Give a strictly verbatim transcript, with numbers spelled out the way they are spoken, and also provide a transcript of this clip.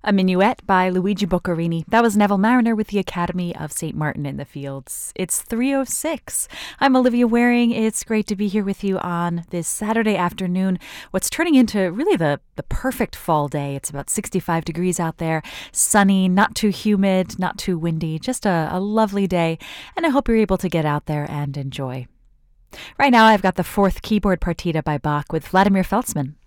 A Minuet by Luigi Boccherini. That was Neville Mariner with the Academy of Saint Martin in the Fields. It's three oh six. I'm Olivia Waring. It's great to be here with you on this Saturday afternoon. What's turning into really the, the perfect fall day. It's about sixty-five degrees out there. Sunny, not too humid, not too windy. Just a, a lovely day. And I hope you're able to get out there and enjoy. Right now I've got the fourth keyboard partita by Bach with Vladimir Feltzman.